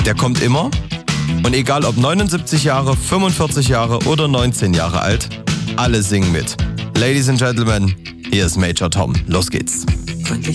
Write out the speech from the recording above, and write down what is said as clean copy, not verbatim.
der kommt immer. Und egal ob 79 Jahre, 45 Jahre oder 19 Jahre alt, alle singen mit. Ladies and Gentlemen, hier ist Major Tom. Los geht's.